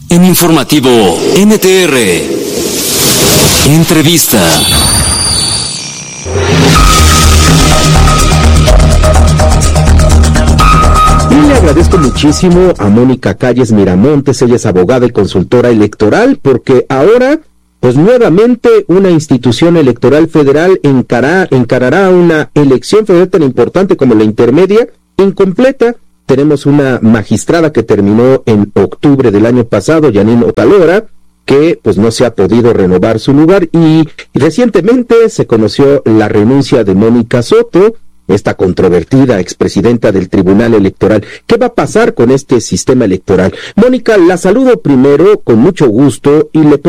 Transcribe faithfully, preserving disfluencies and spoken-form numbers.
En Informativo N T R. Entrevista. Y le agradezco muchísimo a Mónica Calles Miramontes, ella es abogada y consultora electoral, porque ahora, pues nuevamente una institución electoral federal encará, encarará una elección federal tan importante como la intermedia, incompleta. Tenemos una magistrada que terminó en octubre del año pasado, Janine Otalora, que pues no se ha podido renovar su lugar, y recientemente se conoció la renuncia de Mónica Soto, esta controvertida expresidenta del Tribunal Electoral. ¿Qué va a pasar con este sistema electoral? Mónica, la saludo primero con mucho gusto y le